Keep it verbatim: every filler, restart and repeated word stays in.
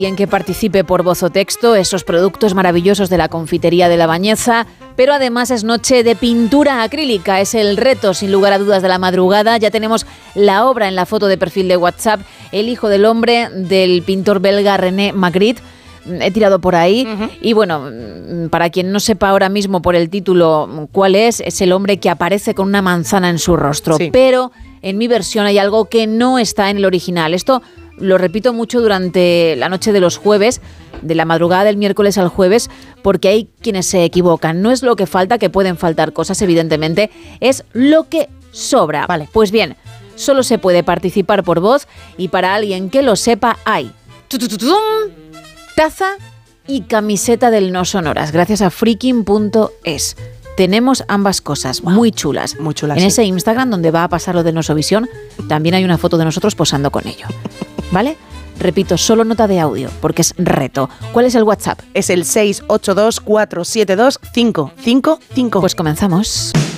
Y en que participe por voz o texto esos productos maravillosos de la confitería de La Bañeza, pero además es noche de pintura acrílica, es el reto sin lugar a dudas de la madrugada. Ya tenemos la obra en la foto de perfil de WhatsApp, El hijo del hombre, del pintor belga René Magritte. He tirado por ahí uh-huh. y bueno, para quien no sepa ahora mismo por el título cuál es, es el hombre que aparece con una manzana en su rostro, sí. Pero en mi versión hay algo que no está en el original. Esto lo repito mucho durante la noche de los jueves, de la madrugada del miércoles al jueves, porque hay quienes se equivocan. No es lo que falta, que pueden faltar cosas, evidentemente, es lo que sobra. Vale. Pues bien, solo se puede participar por voz y para alguien que lo sepa hay taza y camiseta del No Sonoras, gracias a freaking punto es. Tenemos ambas cosas, wow. muy chulas. Muy chulas. En sí. ese Instagram donde va a pasar lo de Nosovisión, también hay una foto de nosotros posando con ello. ¿Vale? Repito, solo nota de audio, porque es reto. ¿Cuál es el WhatsApp? Es el seis ocho dos cuatro siete dos cinco cinco cinco. Pues comenzamos.